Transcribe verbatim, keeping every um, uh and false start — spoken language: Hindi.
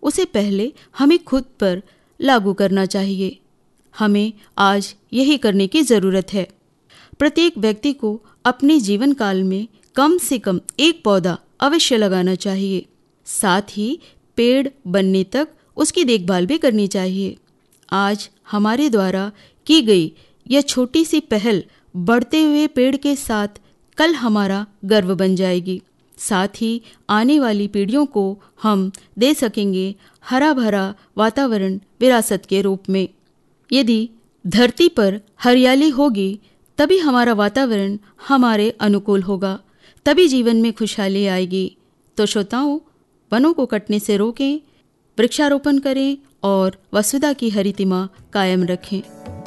उसे पहले हमें खुद पर लागू करना चाहिए। हमें आज यही करने की ज़रूरत है। प्रत्येक व्यक्ति को अपने जीवन काल में कम से कम एक पौधा अवश्य लगाना चाहिए। साथ ही पेड़ बनने तक उसकी देखभाल भी करनी चाहिए। आज हमारे द्वारा की गई यह छोटी सी पहल बढ़ते हुए पेड़ के साथ कल हमारा गर्व बन जाएगी। साथ ही आने वाली पीढ़ियों को हम दे सकेंगे हरा भरा वातावरण विरासत के रूप में। यदि धरती पर हरियाली होगी तभी हमारा वातावरण हमारे अनुकूल होगा, तभी जीवन में खुशहाली आएगी। तो श्रोताओं, वनों को कटने से रोकें, वृक्षारोपण करें और वसुधा की हरितिमा कायम रखें।